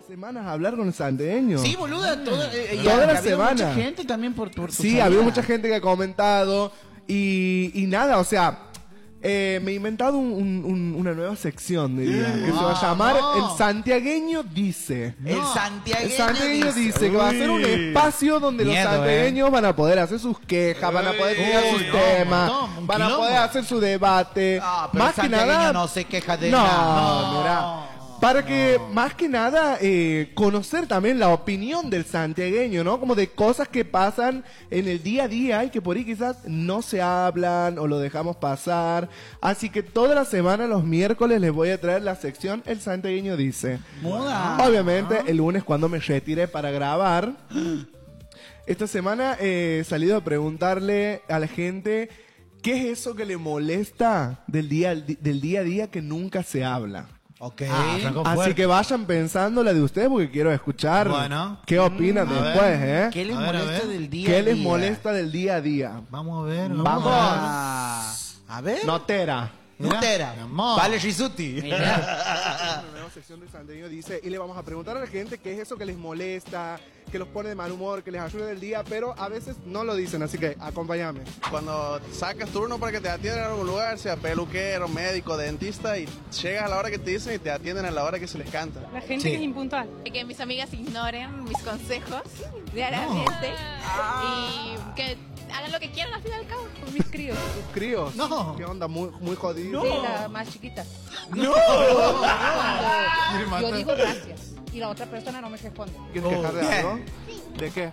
semanas a hablar con el santiagueño. Sí, boluda, toda la semana. Mucha gente también por tu Sí, salida. había mucha gente que ha comentado y nada, o sea, me he inventado una nueva sección, diría, que se va a llamar El Santiagueño Dice. El santiagueño, El santiagueño dice que va a ser un espacio donde los santiagueños van a poder hacer sus quejas, van a poder tirar sus temas, van a poder hacer su debate. Pero Más el que nada, santiagueño no se queja de no, nada. mira. Para que, más que nada, conocer también la opinión del santiagueño, ¿no? Como de cosas que pasan en el día a día y que por ahí quizás no se hablan o lo dejamos pasar. Así que toda la semana, los miércoles, les voy a traer la sección El Santiagueño Dice. Muda. Obviamente, el lunes cuando me retire para grabar. Esta semana he salido a preguntarle a la gente qué es eso que le molesta del día a día que nunca se habla. Ok. Así que vayan pensando la de ustedes porque quiero escuchar qué opinan después, ¿eh? ¿Qué les molesta del día a ¿Qué día? les molesta del día a día? Vamos a ver. Vamos. A ver. Notera. Nutera. Vale, Risuti. Una nueva sección de Santiagueño Dice y le vamos a preguntar a la gente qué es eso que les molesta, que los pone de mal humor, que les ayuda del día, pero a veces no lo dicen, así que acompáñame. Cuando sacas turno para que te atiendan en algún lugar, sea peluquero, médico, dentista, y llegas a la hora que te dicen y te atienden a la hora que se les canta. La gente que es impuntual. Que mis amigas ignoren mis consejos diariamente y que hagan lo que quieran al fin y al cabo. Con mis críos. ¿Tus críos? No. ¿Qué onda? Muy jodido. Sí, la más chiquita. ¡No! Yo digo gracias y la otra persona no me responde. ¿Quieres quejar de algo? ¿De qué?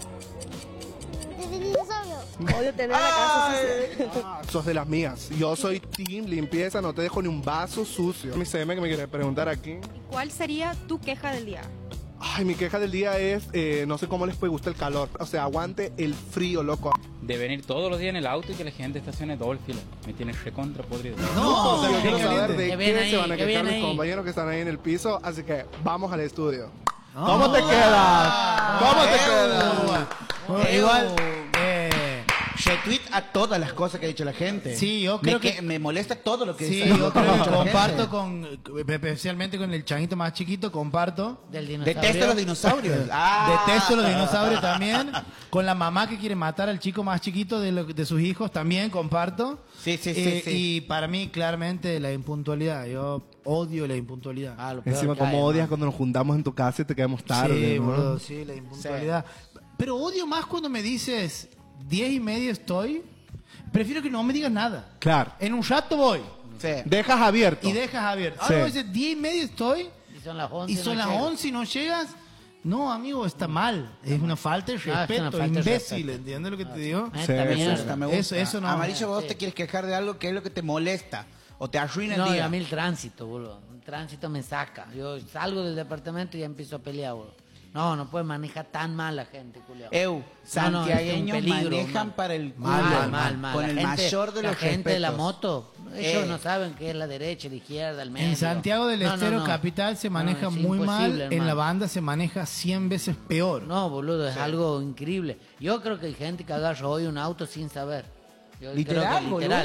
Odio tener la casa sucia. Sos de las mías. Yo soy team limpieza, no te dejo ni un vaso sucio. Mi CM que me quiere preguntar aquí. ¿Cuál sería tu queja del día? Ay, mi queja del día es, no sé cómo les puede gustar el calor. O sea, aguante el frío, loco. De venir todos los días en el auto y que la gente estacione doble fila. Me tiene recontra podrido. No, yo quiero saber de bien qué ahí, se van a qué bien quejar mis ahí. compañeros que están ahí en el piso. Así que vamos al estudio. ¿Cómo te quedas? ¿Cómo te quedas? Igual, retweet a todas las cosas que ha dicho la gente. Sí, yo creo que me molesta todo lo que sí, dice. yo creo que comparto especialmente con el changuito más chiquito, comparto. Del dinosaurio. Detesto los dinosaurios. Detesto los dinosaurios también. Con la mamá que quiere matar al chico más chiquito de sus hijos también comparto. Sí. Y para mí, claramente, la impuntualidad. Yo odio la impuntualidad. Lo peor Encima, que hay, como ¿no? odias cuando nos juntamos en tu casa y te quedamos tarde. Sí, ¿no? boludo, sí, la impuntualidad. Pero odio más cuando me dices 10:30 estoy. Prefiero que no me digas nada. Claro. En un rato voy. Sí. Dejas abierto. Y dejas abierto. Sí. Ahora me dices 10:30 estoy. Y son las 11. Y son no las llego. 11 y no llegas. No, amigo, está mal. Es una falta de es una respeto, falta de imbécil, respeto. ¿entiendes lo que te digo? Sí, Está bien. sí. Esta me gusta. Eso no. Amarillo, vos Sí. te quieres quejar de algo que es lo que te molesta o te arruina el No, y día. a mí el tránsito, boludo. El tránsito me saca. Yo salgo del departamento y ya empiezo a pelear, boludo. No puede manejar tan mal la gente, culiao. Santiagueños manejan mal. para el Mal. con La el gente- mayor de los La gente de la respetos. moto, ellos no saben qué es la derecha, la izquierda, el medio. En Santiago del No, Estero no. Capital se No, maneja es muy mal, imposible, en hermano. la banda se maneja 100 veces peor. No, boludo, es algo increíble. Yo creo que hay gente que agarra hoy un auto sin saber. Yo creo que Literal, boludo.